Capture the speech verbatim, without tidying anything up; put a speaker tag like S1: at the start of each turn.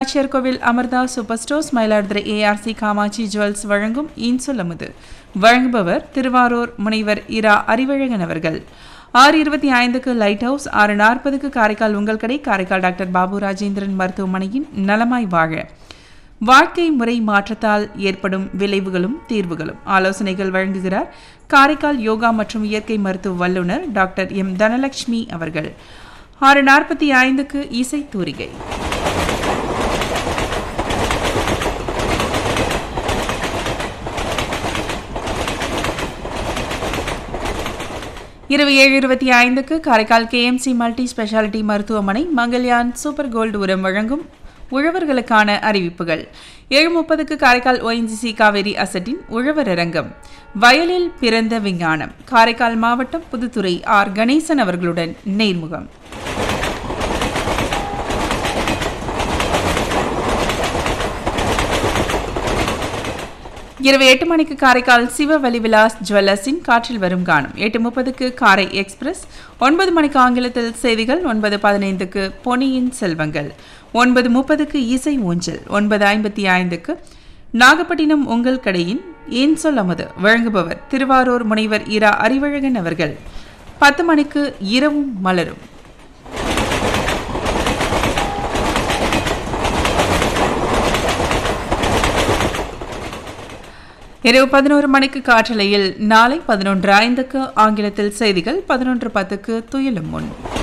S1: நாச்சியார் கோவில் Amrita super stores, Mayiladuthurai ARC Kamakshi jewels வழங்கும் இன்சொல்லமுது. வழங்குபவர் திருவாரூர் முனைவர் இரா அறிவழகன் அவர்கள். ஆறு இருபத்தி ஐந்துக்கு லைட் ஹவுஸ், ஆறு நாற்பதுக்கு காரைக்கால் உங்கள் கடை, காரைக்கால் டாக்டர் பாபு ராஜேந்திரன் மருத்துவமனையின் நலமாய் வாழ, வாழ்க்கை முறை மாற்றத்தால் ஏற்படும் விளைவுகளும் தீர்வுகளும் ஆலோசனைகள் வழங்குகிறார் காரைக்கால் யோகா மற்றும் இயற்கை மருத்துவ வல்லுநர் டாக்டர் எம் தனலட்சுமி அவர்கள். ஆறு நாற்பத்தி ஐந்துக்கு இசை தூரிகை. இரவு ஏழு இருபத்தி ஐந்துக்கு காரைக்கால் கேஎம்சி மல்டி ஸ்பெஷாலிட்டி மருத்துவமனை மங்கல்யான் சூப்பர் கோல்டு உரம் வழங்கும் உழவர்களுக்கான அறிவிப்புகள். ஏழு முப்பதுக்கு காரைக்கால் ஓஎன்ஜிசி காவேரி அசட்டின் உழவர் அரங்கம், வயலில் பிறந்த விஞ்ஞானம், காரைக்கால் மாவட்டம் புதுத்துறை ஆர் கணேசன் அவர்களுடன் நேர்முகம். இரவு எட்டு மணிக்கு காரைக்கால் சிவவலி விலாஸ் ஜுவல்லர்ஸின் காற்றில் வரும் காணும். எட்டு முப்பதுக்கு காரை எக்ஸ்பிரஸ். ஒன்பது மணிக்கு ஆங்கிலத்தில் செய்திகள். ஒன்பது பதினைந்துக்கு பொன்னியின் செல்வங்கள். ஒன்பது முப்பதுக்கு இசை ஊஞ்சல். ஒன்பது ஐம்பத்தி ஐந்துக்கு நாகப்பட்டினம் உங்கள் கடையின் இன்சொல்லமுது. வழங்குபவர் திருவாரூர் முனைவர் இரா அறிவழகன் அவர்கள். பத்து மணிக்கு இரவும் மலரும். இரவு பதினோரு மணிக்கு காற்றலையில். நாளை பதினொன்று ஐந்துக்கு ஆங்கிலத்தில் செய்திகள். பதினொன்று பத்துக்கு துயிலும் முன்.